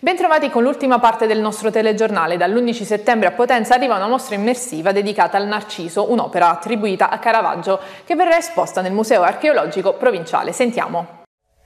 Bentrovati con l'ultima parte del nostro telegiornale. Dall'11 settembre a Potenza arriva una mostra immersiva dedicata al Narciso, un'opera attribuita a Caravaggio che verrà esposta nel Museo Archeologico Provinciale. Sentiamo.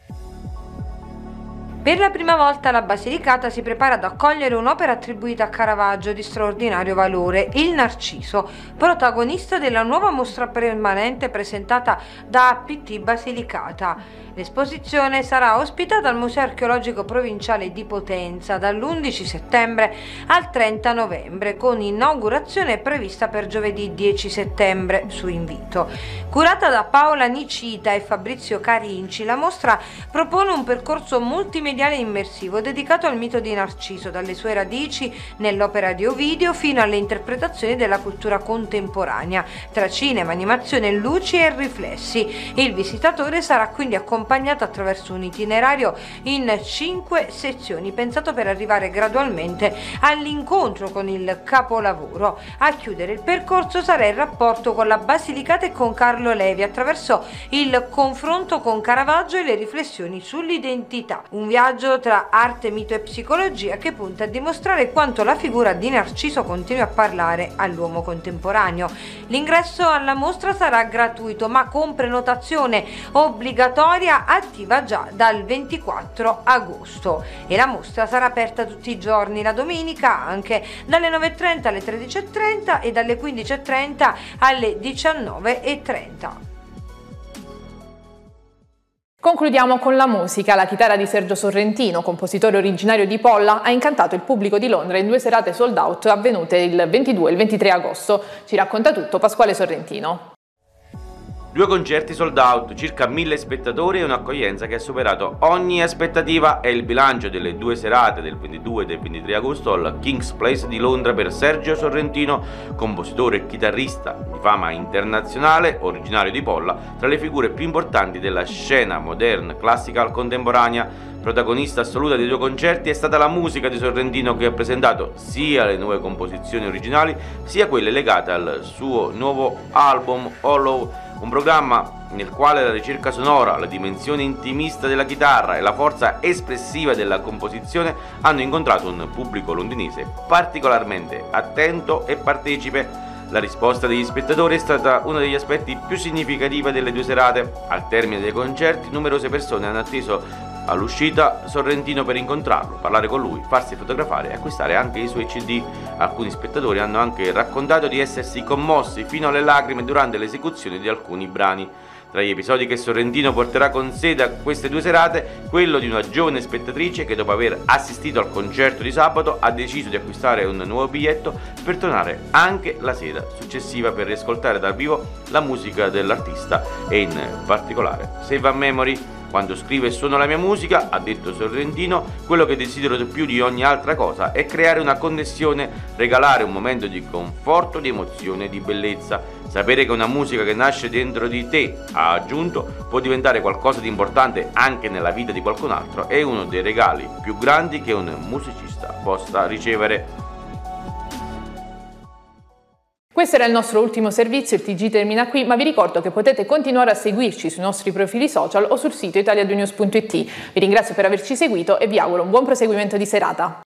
Per la prima volta la Basilicata si prepara ad accogliere un'opera attribuita a Caravaggio di straordinario valore, il Narciso, protagonista della nuova mostra permanente presentata da APT Basilicata. L'esposizione sarà ospitata al Museo Archeologico Provinciale di Potenza dall'11 settembre al 30 novembre, con inaugurazione prevista per giovedì 10 settembre su invito. Curata da Paola Nicita e Fabrizio Carinci, la mostra propone un percorso multimediale immersivo dedicato al mito di Narciso, dalle sue radici nell'opera di Ovidio fino alle interpretazioni della cultura contemporanea, tra cinema, animazione, luci e riflessi. Il visitatore sarà quindi accompagnato attraverso un itinerario in 5 sezioni, pensato per arrivare gradualmente all'incontro con il capolavoro. A chiudere il percorso sarà il rapporto con la Basilicata e con Carlo Levi, attraverso il confronto con Caravaggio e le riflessioni sull'identità. Un viaggio tra arte, mito e psicologia che punta a dimostrare quanto la figura di Narciso continui a parlare all'uomo contemporaneo. L'ingresso alla mostra sarà gratuito, ma con prenotazione obbligatoria attiva già dal 24 agosto, e la mostra sarà aperta tutti i giorni, la domenica anche dalle 9:30 alle 13:30 e dalle 15:30 alle 19:30. Concludiamo con la musica. La chitarra di Sergio Sorrentino, compositore originario di Polla, ha incantato il pubblico di Londra in 2 serate sold out avvenute il 22 e il 23 agosto. Ci racconta tutto Pasquale Sorrentino. 2 concerti sold out, circa 1000 spettatori e un'accoglienza che ha superato ogni aspettativa. È il bilancio delle 2 serate del 22 e del 23 agosto al King's Place di Londra per Sergio Sorrentino, compositore e chitarrista di fama internazionale, originario di Polla, tra le figure più importanti della scena modern classical contemporanea. Protagonista assoluta dei 2 concerti è stata la musica di Sorrentino, che ha presentato sia le nuove composizioni originali sia quelle legate al suo nuovo album Hollow, un programma nel quale la ricerca sonora, la dimensione intimista della chitarra e la forza espressiva della composizione hanno incontrato un pubblico londinese particolarmente attento e partecipe. La risposta degli spettatori è stata uno degli aspetti più significativi delle 2 serate. Al termine dei concerti numerose persone hanno atteso all'uscita Sorrentino per incontrarlo, parlare con lui, farsi fotografare e acquistare anche i suoi CD. Alcuni spettatori hanno anche raccontato di essersi commossi fino alle lacrime durante l'esecuzione di alcuni brani. Tra gli episodi che Sorrentino porterà con sé da queste 2 serate, quello di una giovane spettatrice che, dopo aver assistito al concerto di sabato, ha deciso di acquistare un nuovo biglietto per tornare anche la sera successiva per riascoltare dal vivo la musica dell'artista e in particolare Save a Memory. Quando scrivo e suono la mia musica, ha detto Sorrentino, quello che desidero di più di ogni altra cosa è creare una connessione, regalare un momento di conforto, di emozione e di bellezza. Sapere che una musica che nasce dentro di te, ha aggiunto, può diventare qualcosa di importante anche nella vita di qualcun altro è uno dei regali più grandi che un musicista possa ricevere. Questo era il nostro ultimo servizio, il TG termina qui, ma vi ricordo che potete continuare a seguirci sui nostri profili social o sul sito italiadunews.it. Vi ringrazio per averci seguito e vi auguro un buon proseguimento di serata.